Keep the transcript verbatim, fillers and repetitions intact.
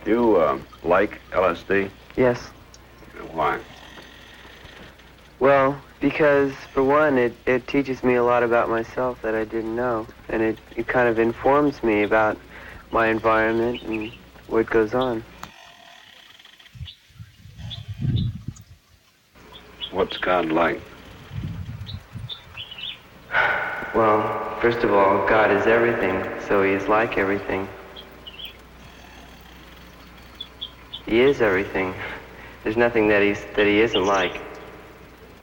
You, uh, like L S D? Yes. Why? Well, because, for one, it, it teaches me a lot about myself that I didn't know. And it, it kind of informs me about my environment and what goes on. What's God like? Well, first of all, God is everything, so he is like everything. He is everything. There's nothing that he's that he isn't like.